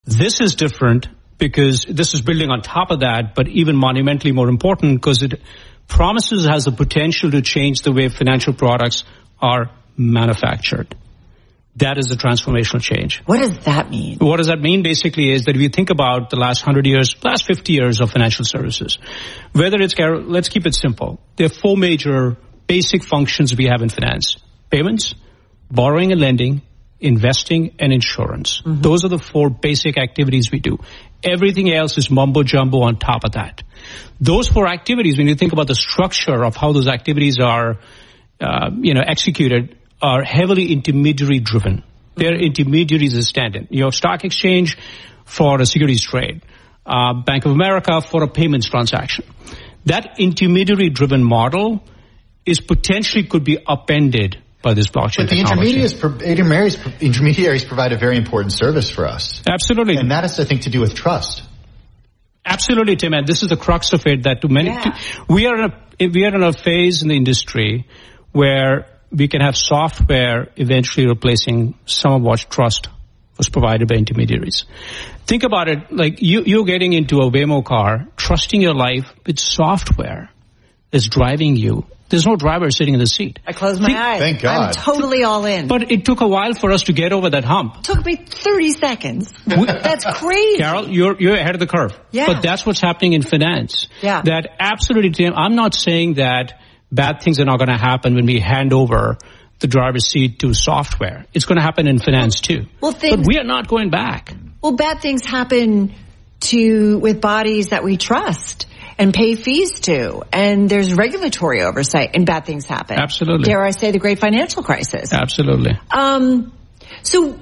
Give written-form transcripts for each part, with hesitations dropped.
This is different because this is building on top of that, but even monumentally more important because it promises has the potential to change the way financial products are manufactured. That is a transformational change. What does that mean? What does that mean basically is that if you think about the last 100 years, last 50 years of financial services, whether it's, let's keep it simple. There are four major basic functions we have in finance. Payments, borrowing and lending, investing, and insurance. Mm-hmm. Those are the four basic activities we do. Everything else is mumbo jumbo on top of that. Those four activities, when you think about the structure of how those activities are, executed, are heavily intermediary driven. They're intermediaries as standard. Your stock exchange for a securities trade, Bank of America for a payments transaction. That intermediary driven model is potentially could be upended by this blockchain technology. But the intermediaries provide a very important service for us. Absolutely. And that has, I think, to do with trust. Absolutely, Tim. And this is the crux of it that we are in a phase in the industry where we can have software eventually replacing some of what trust was provided by intermediaries. Think about it, like you're getting into a Waymo car, trusting your life with software that's driving you. There's no driver sitting in the seat. I close my eyes. Thank God. I'm totally all in. But it took a while for us to get over that hump. It took me 30 seconds. That's crazy. Carol, you're ahead of the curve. Yeah. But that's what's happening in finance. Yeah. That absolutely, Tim, I'm not saying that bad things are not going to happen when we hand over the driver's seat to software. It's going to happen in finance too. But we are not going back. Well, bad things happen with bodies that we trust and pay fees to, and there's regulatory oversight, and bad things happen. Absolutely. Dare I say the great financial crisis. Absolutely. So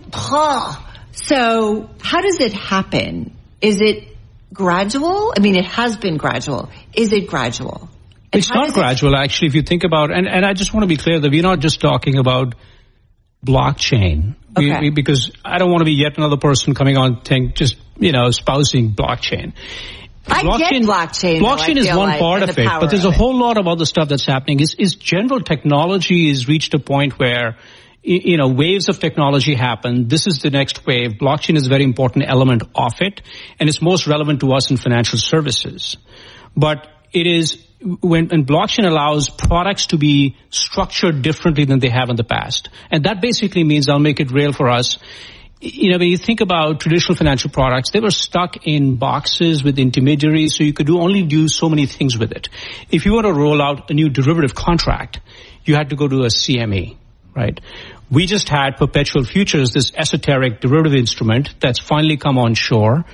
how does it happen? Is it gradual? I mean, it has been gradual. Is it gradual? And it's not gradual, actually, if you think about, and I just want to be clear that we're not just talking about blockchain. Okay. Because I don't want to be yet another person coming on espousing blockchain. I get blockchain. Blockchain is one part of it, but there's a whole lot of other stuff that's happening. Is general technology has reached a point where, waves of technology happen. This is the next wave. Blockchain is a very important element of it, and it's most relevant to us in financial services. But it is when blockchain allows products to be structured differently than they have in the past. And that basically means, I'll make it real for us, when you think about traditional financial products, they were stuck in boxes with intermediaries, so you could only do so many things with it. If you want to roll out a new derivative contract, you had to go to a CME, right? We just had perpetual futures, this esoteric derivative instrument that's finally come on shore.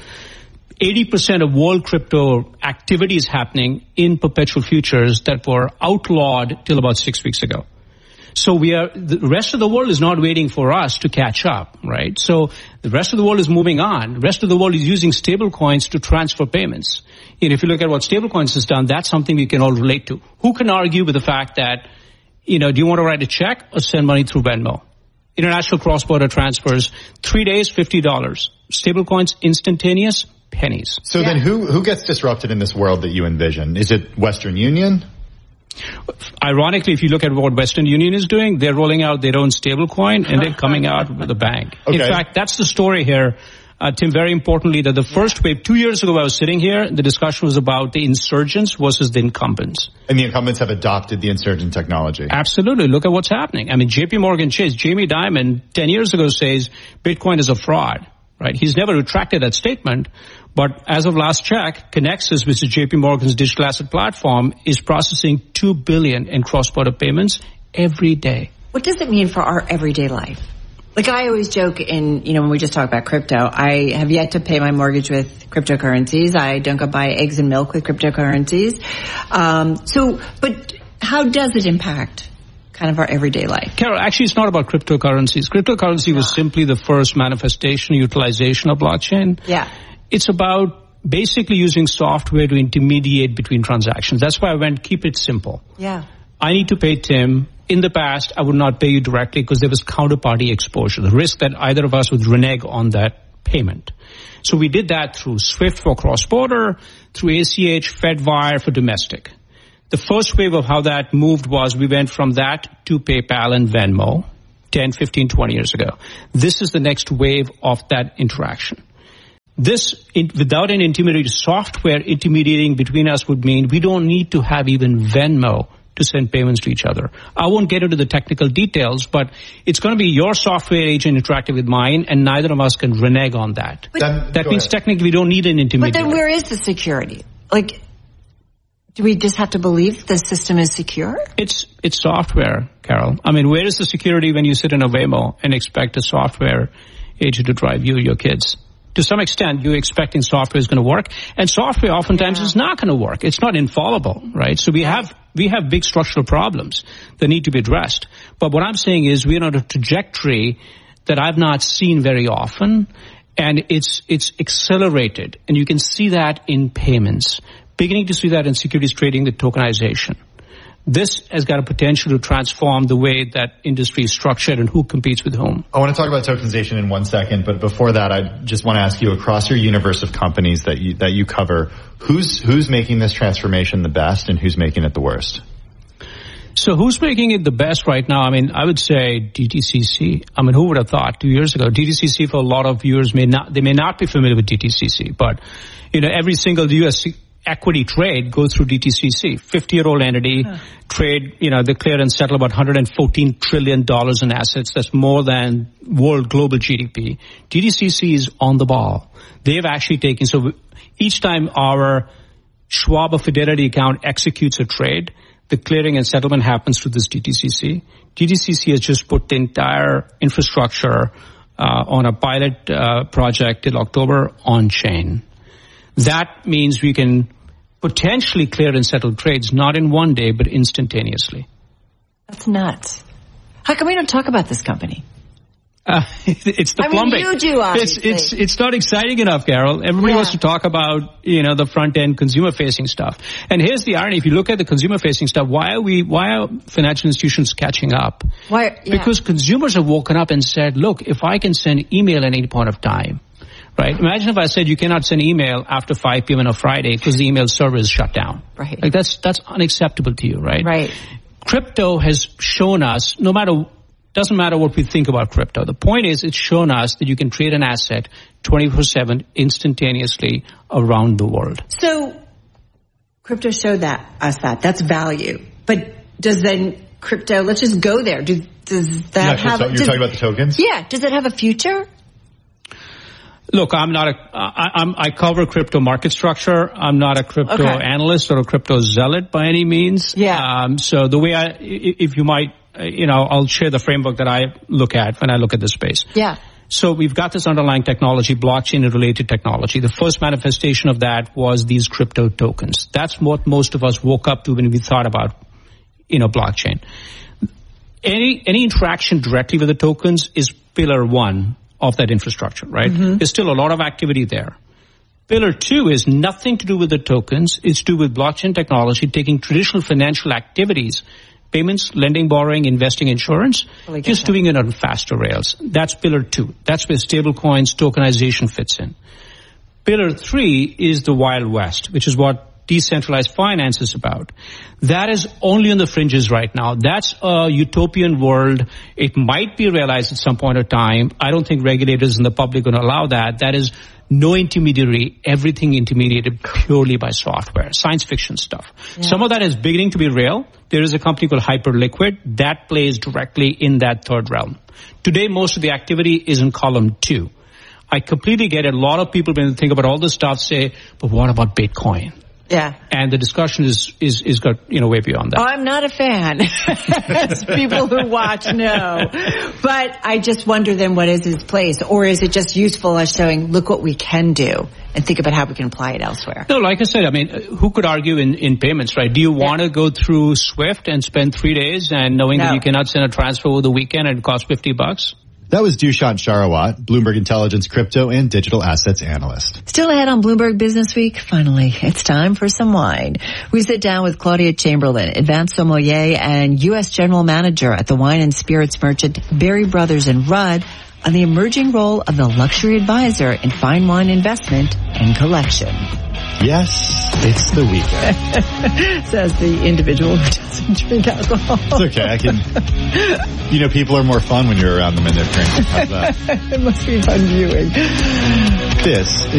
80% of world crypto activity is happening in perpetual futures that were outlawed till about 6 weeks ago. So the rest of the world is not waiting for us to catch up, right? So the rest of the world is moving on. The rest of the world is using stable coins to transfer payments. If you look at what stable coins has done, that's something we can all relate to. Who can argue with the fact that, do you want to write a check or send money through Venmo? International cross-border transfers, 3 days, $50. Stable coins, instantaneous, pennies. So then who gets disrupted in this world that you envision? Is it Western Union? Ironically, if you look at what Western Union is doing, they're rolling out their own stable coin and they're coming out with a bang. Okay. In fact, that's the story here, Tim, very importantly, that the first wave, 2 years ago I was sitting here, the discussion was about the insurgents versus the incumbents. And the incumbents have adopted the insurgent technology. Absolutely. Look at what's happening. I mean, JP Morgan Chase, Jamie Dimon, 10 years ago says Bitcoin is a fraud, right? He's never retracted that statement. But as of last check, Connexus, which is JP Morgan's digital asset platform, is processing $2 billion in cross-border payments every day. What does it mean for our everyday life? Like I always joke when we just talk about crypto, I have yet to pay my mortgage with cryptocurrencies. I don't go buy eggs and milk with cryptocurrencies. But how does it impact kind of our everyday life? Carol, actually it's not about cryptocurrencies. Cryptocurrency was simply the first manifestation, utilization of blockchain. Yeah. It's about basically using software to intermediate between transactions. That's why I went, keep it simple. Yeah. I need to pay Tim. In the past, I would not pay you directly because there was counterparty exposure, the risk that either of us would renege on that payment. So we did that through SWIFT for cross-border, through ACH, FedWire for domestic. The first wave of how that moved was we went from that to PayPal and Venmo 10, 15, 20 years ago. This is the next wave of that interaction. Without an intermediary software intermediating between us would mean we don't need to have even Venmo to send payments to each other. I won't get into the technical details, but it's going to be your software agent interacting with mine, and neither of us can renege on that. That means technically we don't need an intermediary. But then where is the security? Like, do we just have to believe the system is secure? It's software, Carol. I mean, where is the security when you sit in a Waymo and expect a software agent to drive you or your kids? To some extent, you're expecting software is going to work, and software oftentimes is not going to work. It's not infallible, right? So we have big structural problems that need to be addressed. But what I'm saying is we're on a trajectory that I've not seen very often, and it's accelerated, and you can see that in payments. Beginning to see that in securities trading with tokenization. This has got a potential to transform the way that industry is structured and who competes with whom. I want to talk about tokenization in 1 second, but before that, I just want to ask you, across your universe of companies that you cover, who's making this transformation the best and who's making it the worst? So who's making it the best right now? I mean, I would say DTCC. I mean, who would have thought 2 years ago? DTCC, for a lot of viewers, may not be familiar with DTCC, but every single U.S. equity trade goes through DTCC, 50-year-old entity, trade, they clear and settle about $114 trillion in assets. That's more than world global GDP. DTCC is on the ball. They've actually taken, so each time our Schwab or Fidelity account executes a trade, the clearing and settlement happens through this DTCC. DTCC has just put the entire infrastructure on a pilot project till October on chain. That means we can potentially clear and settle trades, not in one day, but instantaneously. That's nuts. How come we don't talk about this company? It's the plumbing. You do, obviously. It's not exciting enough, Carol. Everybody wants to talk about, the front-end consumer-facing stuff. And here's the irony. If you look at the consumer-facing stuff, why are financial institutions catching up? Why? Yeah. Because consumers have woken up and said, look, if I can send email at any point of time, right? Imagine if I said you cannot send email after 5 p.m. on a Friday because the email server is shut down. Right. Like that's unacceptable to you, right? Right. Crypto has shown us, doesn't matter what we think about crypto. The point is it's shown us that you can trade an asset 24/7 instantaneously around the world. So crypto showed us that. That's value. But does then crypto, let's just go there. Does that have... You're talking about the tokens? Yeah. Does it have a future? Look, I cover crypto market structure. I'm not a crypto analyst or a crypto zealot by any means. Yeah. So the way if you might, I'll share the framework that I look at when I look at this space. Yeah. So we've got this underlying technology, blockchain and related technology. The first manifestation of that was these crypto tokens. That's what most of us woke up to when we thought about, blockchain. Any interaction directly with the tokens is pillar one of that infrastructure, right? Mm-hmm. There's still a lot of activity there. Pillar two is nothing to do with the tokens. It's to do with blockchain technology, taking traditional financial activities, payments, lending, borrowing, investing, insurance, just doing it on faster rails. That's pillar two. That's where stablecoins, tokenization fits in. Pillar three is the Wild West, which is what decentralized finance is about. That is only on the fringes right now. That's a utopian world. It might be realized at some point of time. I don't think regulators and the public are going to allow that. That is no intermediary, everything intermediated purely by software, science fiction stuff. Yeah. Some of that is beginning to be real. There is a company called Hyperliquid that plays directly in that third realm. Today, most of the activity is in column 2. I completely get it. A lot of people, when they think about all this stuff, say, but what about Bitcoin? Yeah. And the discussion is got, way beyond that. I'm not a fan. As people who watch know. But I just wonder then what is its place? Or is it just useful as showing, look what we can do and think about how we can apply it elsewhere? No, like I said, who could argue in payments, right? Do you want to go through SWIFT and spend 3 days and knowing that you cannot send a transfer over the weekend and it costs $50? That was Dushyant Sharawat, Bloomberg Intelligence crypto and digital assets analyst. Still ahead on Bloomberg Business Week, finally, it's time for some wine. We sit down with Claudia Chamberlain, advanced sommelier and U.S. general manager at the wine and spirits merchant Berry Brothers and Rudd, on the emerging role of the luxury advisor in fine wine investment and collection. Yes, it's the weekend. Says the individual who doesn't drink alcohol. It's okay. People are more fun when you're around them in their drinking. How's that? It must be fun viewing. This